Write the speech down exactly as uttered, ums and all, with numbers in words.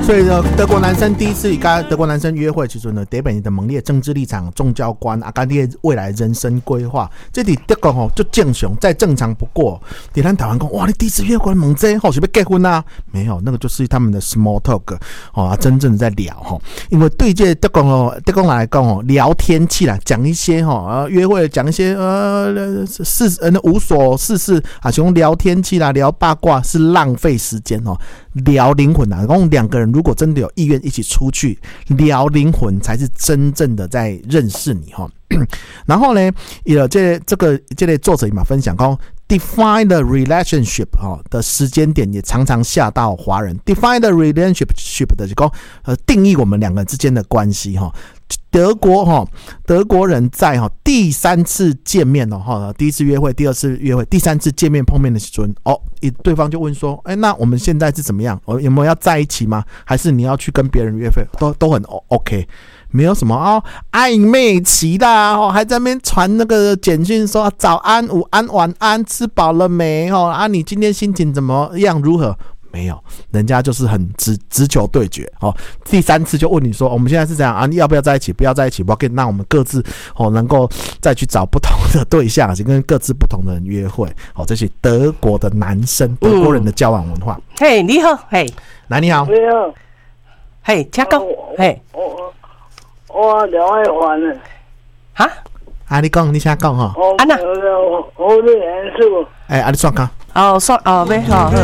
所以呢，德国男生第一次跟德国男生约会，其实呢，得本你的猛烈政治立场、宗教观啊，跟你的未来人生规划，这里德国吼就正常，再正常不过。在咱台湾讲，哇，你第一次约会猛这吼是要结婚啊？没有，那个就是他们的 small talk 哦、啊，真正的在聊哈。因为对这德国哦，德国人来讲哦，聊天气啦，讲一些哈、啊，约会讲一些呃事呃无所事事啊，从聊天气啦，聊八卦是浪费时间哦。聊灵魂啊，然后两个人如果真的有意愿一起出去聊灵魂，才是真正的在认识你哈。然后呢，有这这个这类作者嘛分享讲 ，define the relationship 哈的时间点也常常吓到华人。define the relationship 的就讲呃定义我们两个人之间的关系哈。德国哈，德国人在哈第三次见面哦哈，第一次约会、第二次约会、第三次见面碰面的时候，哦，对方就问说，哎、欸，那我们现在是怎么样？我有没有要在一起吗？还是你要去跟别人约会？都都很 OK， 没有什么哦暧昧期啦，哦，还在那边传那个简讯说早安、午安、晚安，吃饱了没？哦啊，你今天心情怎么样？如何？没有，人家就是很直直球对决哦。第三次就问你说，我们现在是这样啊？你要不要在一起？不要在一起，不要跟，那我们各自哦，能够再去找不同的对象，跟各自不同的人约会哦。这是德国的男生，德国人的交往文化。 嘿、嗯， hey, 你好，嘿、hey ， 来你好， 你好， 嘿，请讲，嘿， 我我两爱玩了， 哈？ 啊，你讲，你先讲哈。 啊那，我我的人数， 哎，啊，你算讲。 哦，算哦，没好。